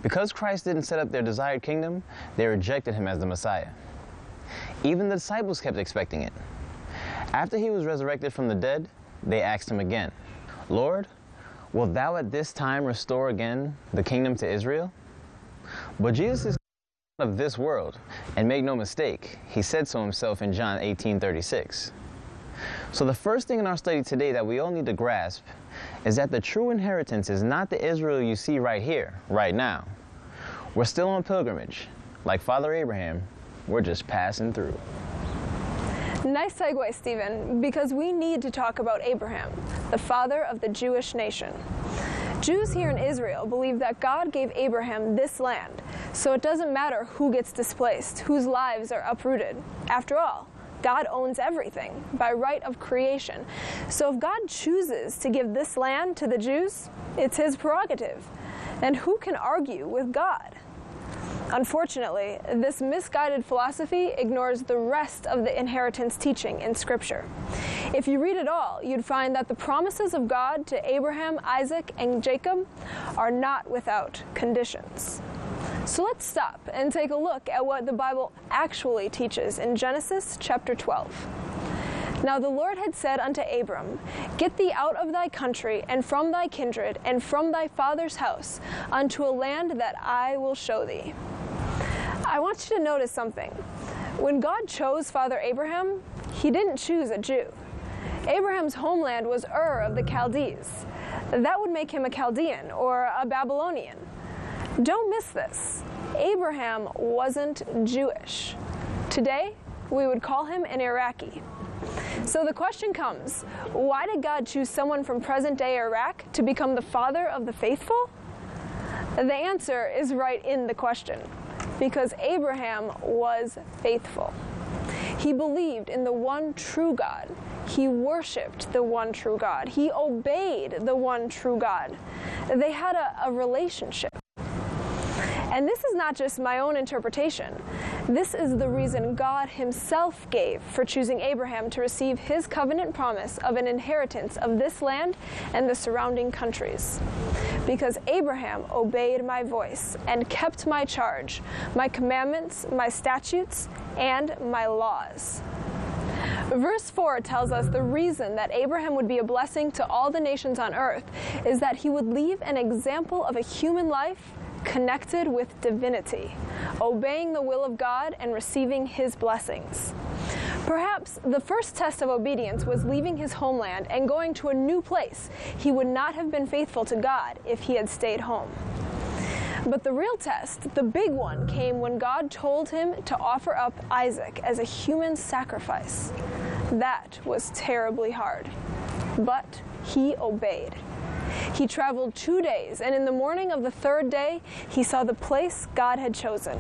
Because Christ didn't set up their desired kingdom, they rejected him as the Messiah. Even the disciples kept expecting it. After he was resurrected from the dead, they asked him again, "Lord, wilt thou at this time restore again the kingdom to Israel?" But Jesus is of this world, and make no mistake, he said so himself in John 18:36. So the first thing in our study today that we all need to grasp is that the true inheritance is not the Israel you see right here, right now. We're still on pilgrimage. Like Father Abraham, we're just passing through. Nice segue, Stephen, because we need to talk about Abraham, the father of the Jewish nation. Jews here in Israel believe that God gave Abraham this land, so it doesn't matter who gets displaced, whose lives are uprooted. After all, God owns everything by right of creation. So if God chooses to give this land to the Jews, it's his prerogative. And who can argue with God? Unfortunately, this misguided philosophy ignores the rest of the inheritance teaching in Scripture. If you read it all, you'd find that the promises of God to Abraham, Isaac, and Jacob are not without conditions. So let's stop and take a look at what the Bible actually teaches in Genesis chapter 12. Now the Lord had said unto Abram, "Get thee out of thy country, and from thy kindred, and from thy father's house, unto a land that I will show thee." I want you to notice something. When God chose Father Abraham, he didn't choose a Jew. Abraham's homeland was Ur of the Chaldees. That would make him a Chaldean or a Babylonian. Don't miss this. Abraham wasn't Jewish. Today, we would call him an Iraqi. So the question comes, why did God choose someone from present-day Iraq to become the father of the faithful? The answer is right in the question, because Abraham was faithful. He believed in the one true God. He worshiped the one true God. He obeyed the one true God. They had a relationship. And this is not just my own interpretation. This is the reason God himself gave for choosing Abraham to receive his covenant promise of an inheritance of this land and the surrounding countries. Because Abraham obeyed my voice and kept my charge, my commandments, my statutes, and my laws. Verse 4 tells us the reason that Abraham would be a blessing to all the nations on earth is that he would leave an example of a human life connected with divinity, obeying the will of God and receiving his blessings. Perhaps the first test of obedience was leaving his homeland and going to a new place. He would not have been faithful to God if he had stayed home. But the real test, the big one, came when God told him to offer up Isaac as a human sacrifice. That was terribly hard, but he obeyed. He traveled 2 days, and in the morning of the third day, he saw the place God had chosen.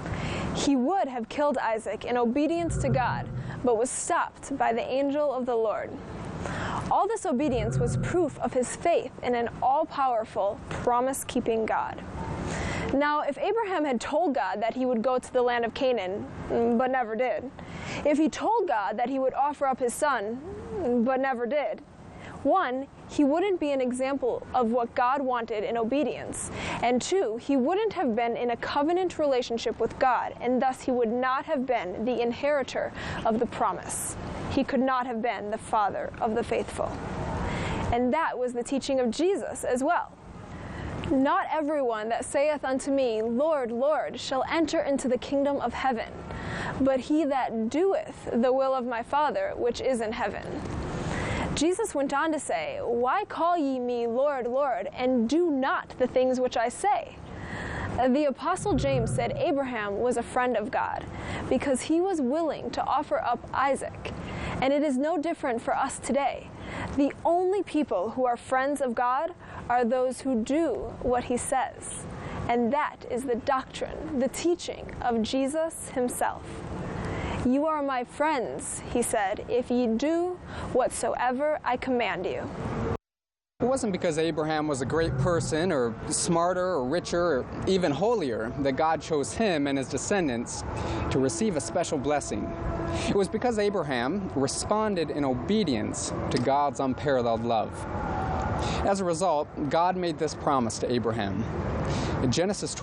He would have killed Isaac in obedience to God, but was stopped by the angel of the Lord. All this obedience was proof of his faith in an all-powerful, promise-keeping God. Now, if Abraham had told God that he would go to the land of Canaan, but never did, if he told God that he would offer up his son, but never did, one, he wouldn't be an example of what God wanted in obedience, and two, he wouldn't have been in a covenant relationship with God, and thus he would not have been the inheritor of the promise. He could not have been the father of the faithful. And that was the teaching of Jesus as well. Not everyone that saith unto me, Lord, Lord, shall enter into the kingdom of heaven, but he that doeth the will of my Father which is in heaven. Jesus went on to say, Why call ye me Lord, Lord, and do not the things which I say? The Apostle James said Abraham was a friend of God because he was willing to offer up Isaac. And it is no different for us today. The only people who are friends of God are those who do what he says. And that is the doctrine, the teaching of Jesus himself. You are my friends, he said, if ye do whatsoever I command you. It wasn't because Abraham was a great person or smarter or richer or even holier that God chose him and his descendants to receive a special blessing. It was because Abraham responded in obedience to God's unparalleled love. As a result, God made this promise to Abraham. In Genesis